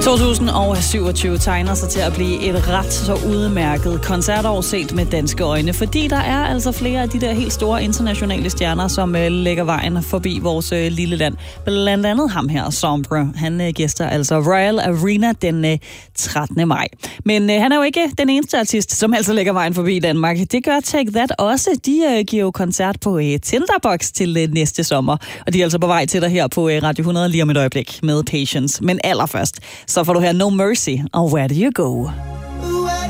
2027 tegner sig til at blive et ret så udmærket koncertår set med danske øjne, fordi der er altså flere af de der helt store internationale stjerner, som lægger vejen forbi vores lille land. Blandt andet ham her, Sombre. Han gæster altså Royal Arena den 13. maj. Men han er jo ikke den eneste artist, som altså lægger vejen forbi Danmark. Det gør Take That også. De giver jo koncert på Tinderbox til næste sommer, og de er altså på vej til dig her på Radio 100 lige om et øjeblik med Patience. Men allerførst, så får du her No Mercy og Where Do You Go?